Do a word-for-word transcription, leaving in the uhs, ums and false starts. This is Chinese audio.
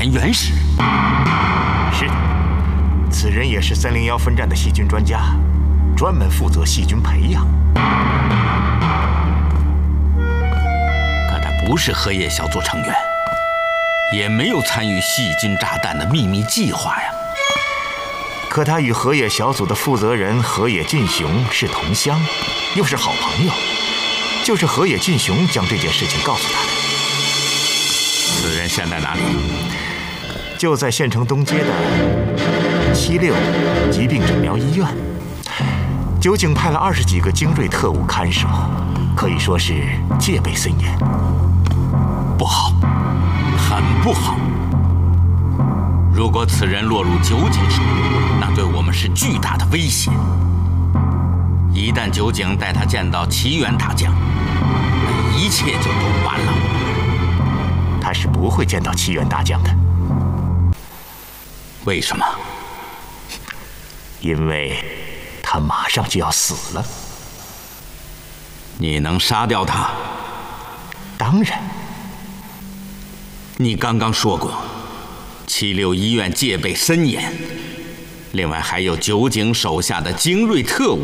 言原始。 是的，此人也是三零幺分站的细菌专家，专门负责细菌培养。 可他不是荷叶小组成员，也没有参与细菌炸弹的秘密计划呀。 可他与河野小组的负责人河野俊雄是同乡，又是好朋友，就是河野俊雄将这件事情告诉他的。 此人现在哪里？ 就在县城东街的七六疾病诊疗医院。酒井派了二十几个精锐特务看守，可以说是戒备森严。 不好，很不好。如果此人落入酒井手，那对我们是巨大的威胁。一旦酒井带他见到齐元大将，那一切就都完了。 他是不会见到齐元大将的。 为什么？ 因为他马上就要死了。 你能杀掉他？ 当然。 你刚刚说过，七六医院戒备森严，另外还有酒井手下的精锐特务，